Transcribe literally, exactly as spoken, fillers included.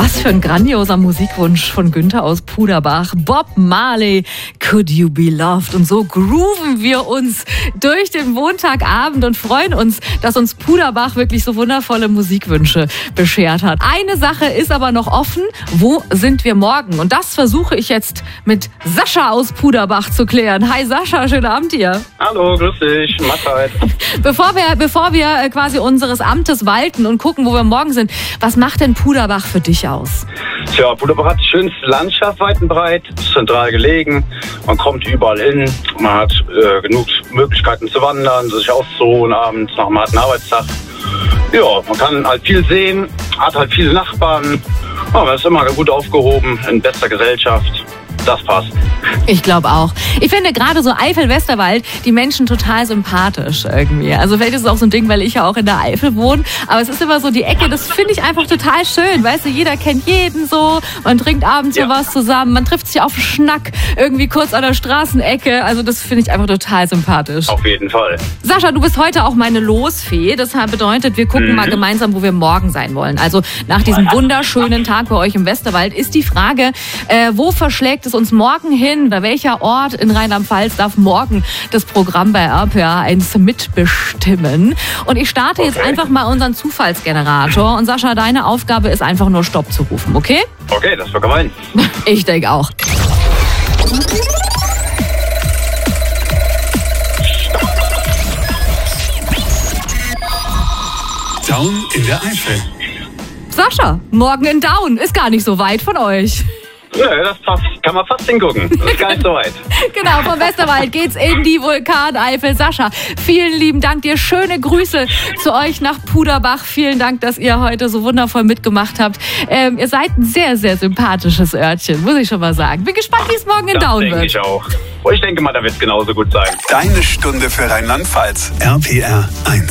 Was für ein grandioser Musikwunsch von Günther aus Puderbach. Bob Marley, Could You Be Loved? Und so grooven wir uns durch den Montagabend und freuen uns, dass uns Puderbach wirklich so wundervolle Musikwünsche beschert hat. Eine Sache ist aber noch offen. Wo sind wir morgen? Und das versuche ich jetzt mit Sascha aus Puderbach zu klären. Hi Sascha, schönen Abend dir. Hallo, grüß dich, Mahlzeit. Bevor wir, bevor wir quasi unseres Amtes walten und gucken, wo wir morgen sind, was macht denn Puderbach für dich aus? Tja, Puderbach hat die schönste Landschaft weit und breit, zentral gelegen. Man kommt überall hin, man hat äh, genug Möglichkeiten zu wandern, sich auszuruhen abends nach einem harten Arbeitstag. Ja, man kann halt viel sehen, hat halt viele Nachbarn. Ja, man ist immer gut aufgehoben, in bester Gesellschaft. Das passt. Ich glaube auch. Ich finde gerade so Eifel-Westerwald die Menschen total sympathisch irgendwie. Also vielleicht ist es auch so ein Ding, weil ich ja auch in der Eifel wohne. Aber es ist immer so die Ecke, das finde ich einfach total schön. Weißt du, jeder kennt jeden so. Man trinkt abends Ja. sowas zusammen. Man trifft sich auf einen Schnack irgendwie kurz an der Straßenecke. Also das finde ich einfach total sympathisch. Auf jeden Fall. Sascha, du bist heute auch meine Losfee. Das bedeutet, wir gucken Mhm. mal gemeinsam, wo wir morgen sein wollen. Also nach diesem wunderschönen Tag bei euch im Westerwald ist die Frage, äh, wo verschlägt es uns morgen hin? Bei welcher Ort in Rheinland-Pfalz darf morgen das Programm bei R P R eins mitbestimmen? Und ich starte jetzt Okay. einfach mal unseren Zufallsgenerator. Und Sascha, deine Aufgabe ist einfach nur Stopp zu rufen, okay? Okay, das wird gemein. Ich denke auch. Down in der Eifel. Sascha, morgen in Daun. Ist gar nicht so weit von euch. Ja, das passt. Kann man fast hingucken. Das ist gar nicht so weit. Genau, vom Westerwald geht's in die Vulkaneifel. Sascha, vielen lieben Dank dir. Schöne Grüße zu euch nach Puderbach. Vielen Dank, dass ihr heute so wundervoll mitgemacht habt. Ähm, ihr seid ein sehr, sehr sympathisches Örtchen, muss ich schon mal sagen. Bin gespannt, wie es morgen in Das Daun denke wird. ich auch. Und ich denke mal, da wird es genauso gut sein. Deine Stunde für Rheinland-Pfalz. R P R eins.